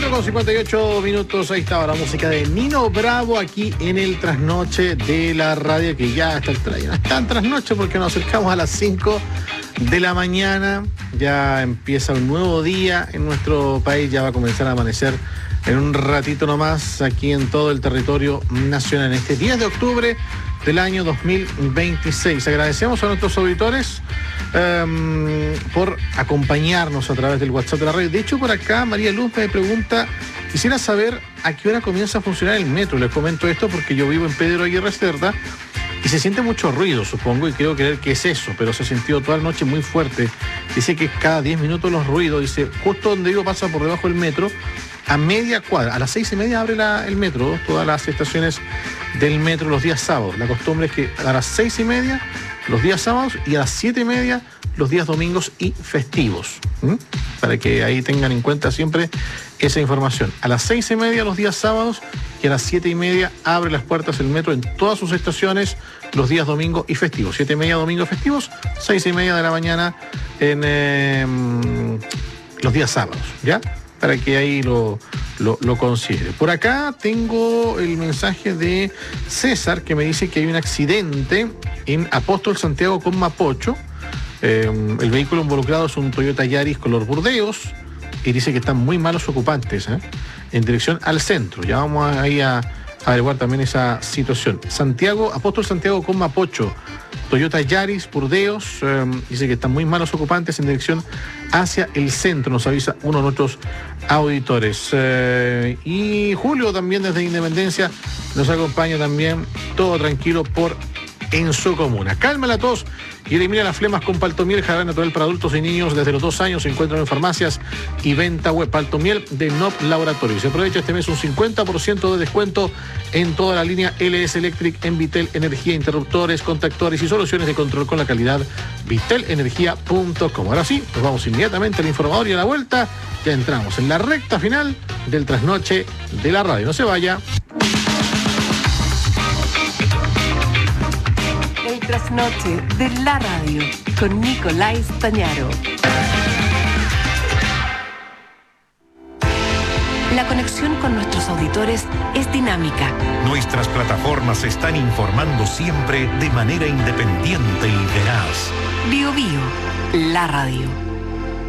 8:58. Ahí estaba la música de Nino Bravo aquí en el Trasnoche de la radio, que ya está no es tan trasnoche porque nos acercamos a las 5 de la mañana. Ya empieza un nuevo día en nuestro país, ya va a comenzar a amanecer en un ratito nomás aquí en todo el territorio nacional, en este 10 de octubre del año 2026. Agradecemos a nuestros auditores por acompañarnos a través del WhatsApp de la radio. De hecho, por acá María Luz me pregunta, quisiera saber a qué hora comienza a funcionar el metro. Les comento esto porque yo vivo en Pedro Aguirre Cerda y se siente mucho ruido, supongo, y creo creer que es eso, pero se ha sentido toda la noche muy fuerte. Dice que cada 10 minutos los ruidos, dice, justo donde vivo pasa por debajo del metro, a media cuadra. A las 6:30 abre el metro, todas las estaciones del metro los días sábados. La costumbre es que a las 6:30 los días sábados y a las 7:30 los días domingos y festivos. Para que ahí tengan en cuenta siempre esa información. A las 6:30 los días sábados y a las 7:30 abre las puertas el metro en todas sus estaciones los días domingos y festivos. 7:30 domingos festivos, 6:30 de la mañana en los días sábados, ¿ya? Para que ahí lo considere. Por acá tengo el mensaje de César, que me dice que hay un accidente en Apóstol Santiago con Mapocho. El vehículo involucrado es un Toyota Yaris color burdeos y dice que están muy malos ocupantes en dirección al centro. Ya vamos ahí a averiguar también esa situación. Apóstol Santiago con Mapocho, Toyota Yaris, Burdeos, dice que están muy malos ocupantes en dirección hacia el centro, nos avisa uno de nuestros auditores. Y Julio también desde Independencia nos acompaña también, todo tranquilo en su comuna. Calma la tos y elimina las flemas con Paltomiel, jarabe natural para adultos y niños desde los 2 años. Se encuentran en farmacias y venta web. Paltomiel de NOP Laboratorio. Se aprovecha este mes un 50% de descuento en toda la línea LS Electric en Vitel Energía, interruptores, contactores y soluciones de control con la calidad. Vitelenergia.com. Ahora sí, nos vamos inmediatamente al informador y a la vuelta ya entramos en la recta final del Trasnoche de la radio. No se vaya. Trasnoche de la radio con Nicolás Stañaro. La conexión con nuestros auditores es dinámica. Nuestras plataformas están informando siempre de manera independiente y veraz. Bio Bio, la radio.